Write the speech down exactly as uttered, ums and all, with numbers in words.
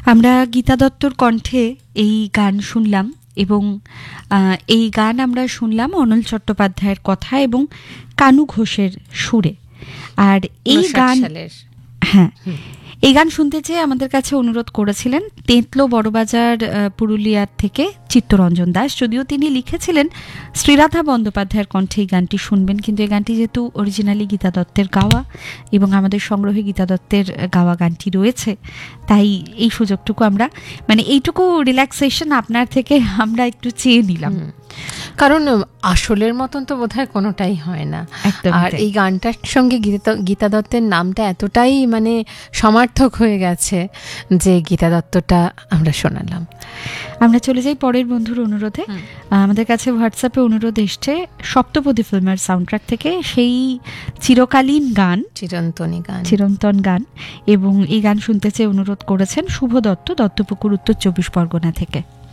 আমরা গীতা দত্তর কণ্ঠে এই গান শুনলাম এবং এই গান আমরা শুনলাম অনল চট্টোপাধ্যায়ের কথা এবং কানু ঘোষের সুরে। আর এই গান হ্যাঁ এই গান শুনতে চেয়ে আমাদের কাছে অনুরোধ করেছিলেন তেঁতলো বড়বাজার পুরুলিয়ার থেকে চিত্তরঞ্জন দাস। যদিও তিনি লিখেছিলেন শ্রীরাধা বন্দ্যোপাধ্যায়ের কণ্ঠে এই গানটি শুনবেন, কিন্তু এই গানটি যেহেতু অরিজিনালি গীতা দত্তের গাওয়া এবং আমাদের সংগ্রহে গীতা দত্তের গাওয়া গানটি রয়েছে, তাই এই সুযোগটুকু আমরা মানে এইটুকু রিল্যাক্সেশন আপনার থেকে আমরা একটু চেয়ে নিলাম, কারণ আসলের মতন তো বোধহয় কোনোটাই হয় না। আর এই গানটার সঙ্গে গীতা গীতা দত্তের নামটা এতটাই মানে সমার্থক হয়ে গেছে যে গীতা দত্তটা আমরা শোনালাম। আমরা চলে যাই পরের বন্ধুর অনুরোধে। আমাদের কাছে হোয়াটসঅ্যাপে অনুরোধ এসছে সপ্তপদী ফিল্মের সাউন্ডট্র্যাক থেকে সেই চিরকালীন গান, চিরন্তনী গান চিরন্তন গান, এবং এই গান শুনতে চেয়ে অনুরোধ করেছেন শুভ দত্ত, দত্তপুকুর, উত্তর চব্বিশ পরগনা থেকে।